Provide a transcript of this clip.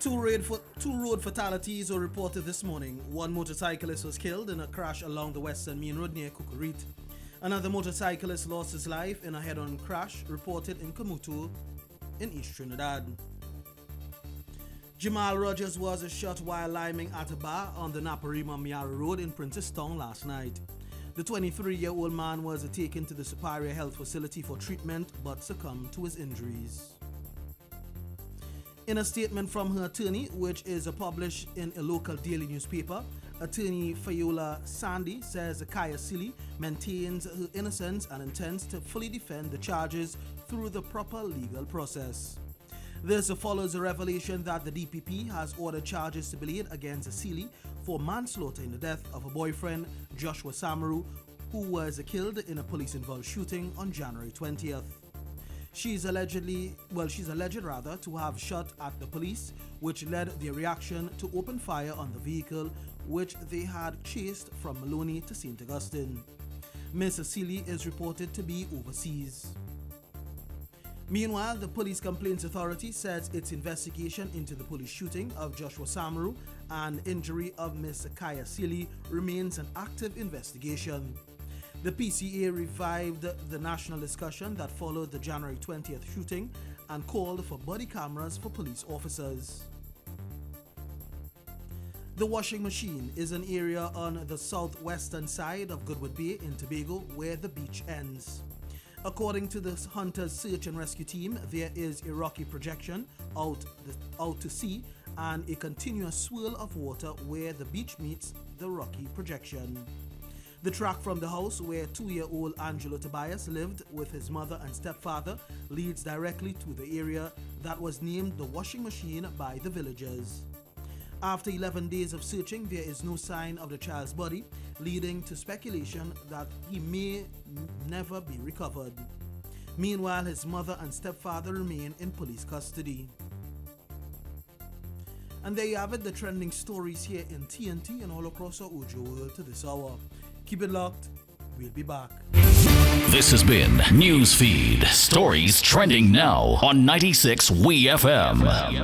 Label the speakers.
Speaker 1: Two road fatalities were reported this morning. One motorcyclist was killed in a crash along the Western Main Road near Kukurit. Another motorcyclist lost his life in a head-on crash reported in Kamutu in East Trinidad. Jamal Rogers was shot while liming at a bar on the Naparima Miara Road in Princestown last night. The 23-year-old man was taken to the Superior Health Facility for treatment but succumbed to his injuries. In a statement from her attorney, which is published in a local daily newspaper, attorney Fayola Sandy says Kaya Sili maintains her innocence and intends to fully defend the charges through the proper legal process. This follows a revelation that the DPP has ordered charges to be laid against Sili for manslaughter in the death of her boyfriend Joshua Samaru, who was killed in a police-involved shooting on January 20th. She's alleged to have shot at the police, which led their reaction to open fire on the vehicle, which they had chased from Maloney to St. Augustine. Ms. Asili is reported to be overseas. Meanwhile, the Police Complaints Authority says its investigation into the police shooting of Joshua Samaru and injury of Ms. Kaya Sili remains an active investigation. The PCA revived the national discussion that followed the January 20th shooting and called for body cameras for police officers. The washing machine is an area on the southwestern side of Goodwood Bay in Tobago where the beach ends. According to the Hunters Search and Rescue Team, there is a rocky projection out to sea and a continuous swirl of water where the beach meets the rocky projection. The track from the house where 2-year-old Angelo Tobias lived with his mother and stepfather leads directly to the area that was named the washing machine by the villagers. After 11 days of searching, there is no sign of the child's body, leading to speculation that he may never be recovered. Meanwhile, his mother and stepfather remain in police custody. And there you have it, the trending stories here in TNT and all across our Ojo world to this hour. Keep it locked. We'll be back.
Speaker 2: This has been Newsfeed. Stories trending now on 96 WeFM.